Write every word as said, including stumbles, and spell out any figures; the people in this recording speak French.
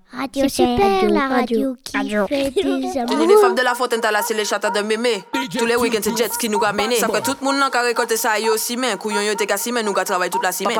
Radio Super, la radio qui Radio. fait des Tenez les amours. femmes de la fontaine, t'as là, c'est les chatas de mémé. Tous les week-ends, c'est jet ski nous a mené. Ça fait tout le monde n'a qu'à récolter ça, yo aussi, mais couillon yo t'es qu'à si, mais nous qu'à travailler toute la semaine.